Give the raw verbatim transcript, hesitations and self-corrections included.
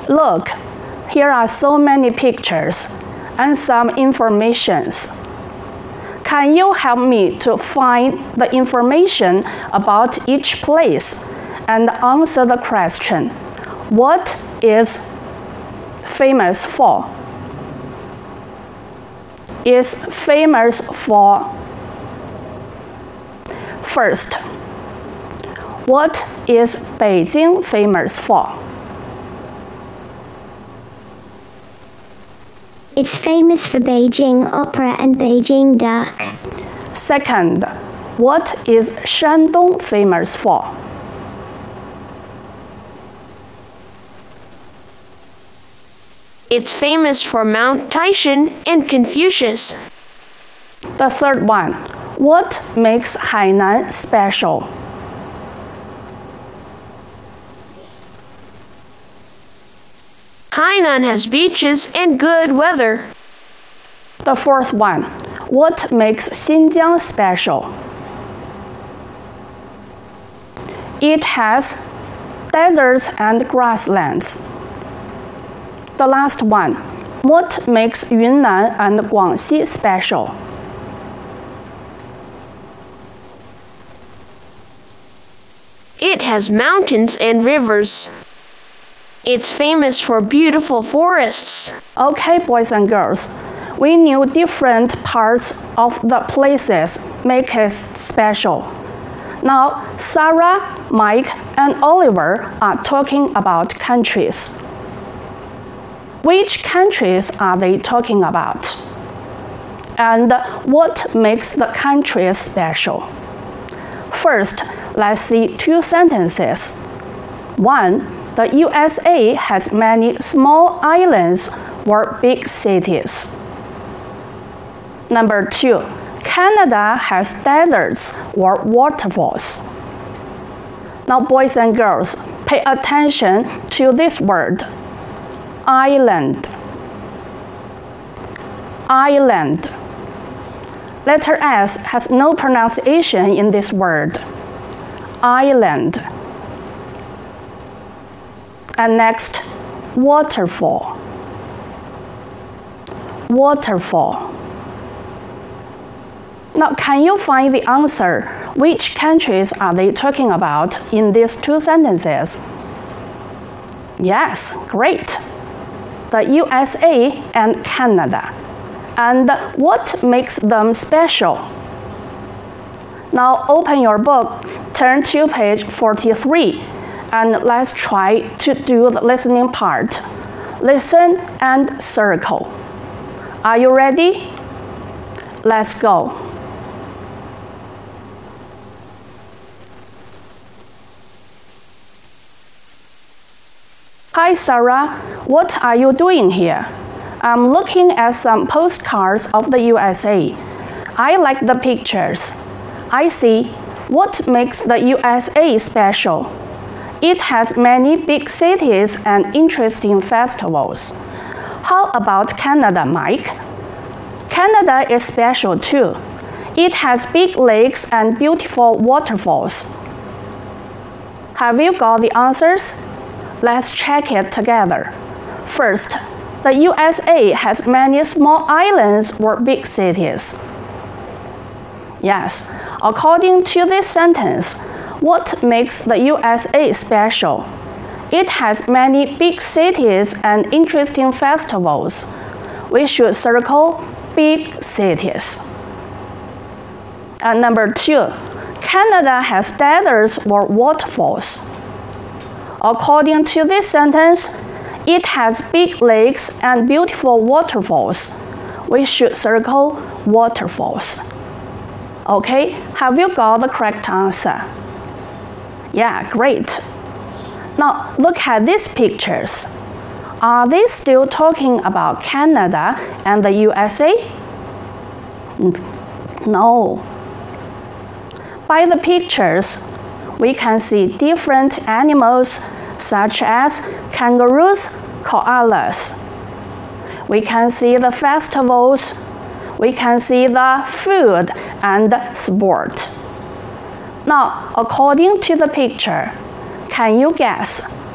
Look, here are so many pictures and some informations. Can you help me to find the information about each place and answer the question, what is famous for? Is famous for? First, what is Beijing famous for? It's famous for Beijing Opera and Beijing Duck. Second, what is Shandong famous for? It's famous for Mount Taishan and Confucius. The third one, what makes Hainan special? Hainan has beaches and good weather. The fourth one, what makes Xinjiang special? It has deserts and grasslands. The last one, what makes Yunnan and Guangxi special? It has mountains and rivers. It's famous for beautiful forests. Okay, boys and girls, we knew different parts of the places make it special. Now, Sarah, Mike, and Oliver are talking about countries. Which countries are they talking about? And what makes the countries special? First, let's see two sentences. One, the U S A has many small islands or big cities. Number two, Canada has deserts or waterfalls. Now, boys and girls, pay attention to this word, island. Island. Letter S has no pronunciation in this word. Island. And next, waterfall. Waterfall. Now, can you find the answer? Which countries are they talking about in these two sentences? Yes, great. The U S A and Canada. And what makes them special? Now, open your book, turn to page forty-three. And let's try to do the listening part. Listen and circle. Are you ready? Let's go. Hi, Sarah. What are you doing here? I'm looking at some postcards of the U S A. I like the pictures. I see. What makes the U S A special? It has many big cities and interesting festivals. How about Canada, Mike? Canada is special too. It has big lakes and beautiful waterfalls. Have you got the answers? Let's check it together. First, the U S A has many small islands or big cities. Yes, according to this sentence, what makes the U S A special? It has many big cities and interesting festivals. We should circle big cities. And number two, Canada has deserts or waterfalls. According to this sentence, it has big lakes and beautiful waterfalls. We should circle waterfalls. Okay, have you got the correct answer? Yeah, great. Now, look at these pictures. Are they still talking about Canada and the U S A? No. By the pictures, we can see different animals such as kangaroos, koalas. We can see the festivals. We can see the food and sport. Now, according to the picture, can you guess